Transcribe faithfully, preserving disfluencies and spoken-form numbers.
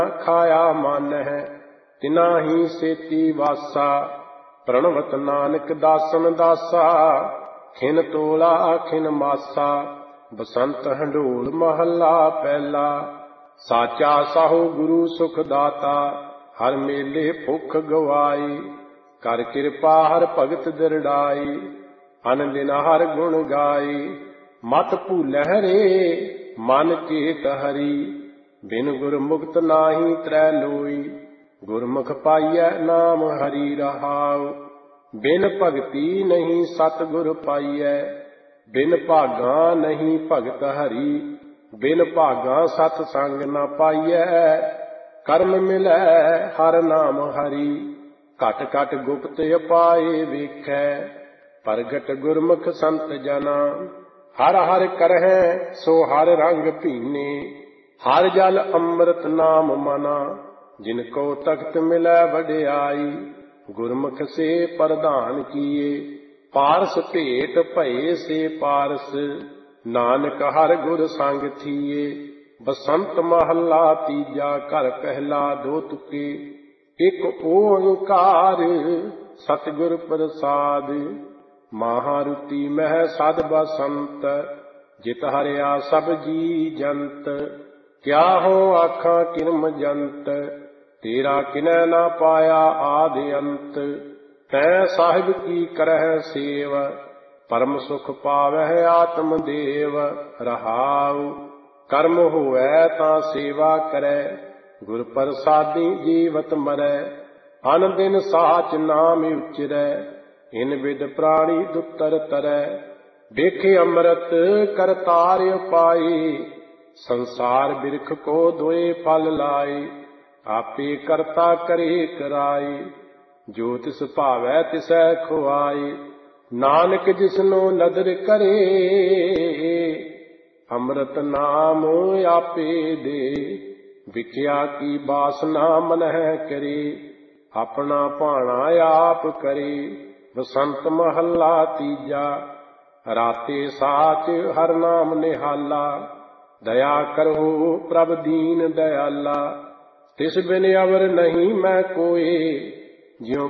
खाया मान है तिना ही सेती वासा। प्रणवत नानक दासन दासा खिन तोला खिन मासा। बसंत हंडोल महला पहला साचा साहू गुरु सुख दाता। हर मेले भुख गवाई कर कृपा हर भगत दरड़ाई। अन दिन हर गुण गाई मत भूलह रे मन चेत हरि। बिन गुर मुक्त नाही त्रै लोई गुरमुख पाइय नाम हरि रहाउ। बिन भगति नहीं सतगुर पाइय बिन भागा नहीं भगत हरि। बिन भागा सत संग न पाइय कर्म मिलै हर नाम हरि। घट घट गुप्त उपाय वेखै प्रगट गुरमुख संत जना। हर हर करहै सो हर रंग पीने हर जल अमृत नाम मना। जिनको तख्त मिलै वड्याई गुरमुख से प्रदान किए। पारस भेट भये से पारस नानक हर गुर संग थिए। बसंत महला तीजा घर पहला दो तुके। एक ओंकार सतगुर प्रसाद महारुति मह सद बसंत। जित हरिया सब जी जंत क्या हो आखा किरम जंत। तेरा किनै ना पाया आदि अंत तै साहिब की करह सेव। परम सुख पावह आत्म देव रहाउ। कर्म होवै तां सेवा करै गुर प्रसादी जीवत मरै। अन दिन साच नाम उचरै इन विद प्राणी दुतर तरै। देखे अमृत करतार पाई संसार बिरख को दोए फल लाई। आपे करता करे कराई जो तिस भावै तिसै खुआई। नानक जिसनो नदर करे अमृत नाम आपे दे। विख्या की बासना मनह करे अपना भाना आप करे। बसंत महला तीजा राते साच हर नाम निहाला। दया करो प्रभ दीन दयाला तिस बिन अवर नहीं मैं कोई। ज्यों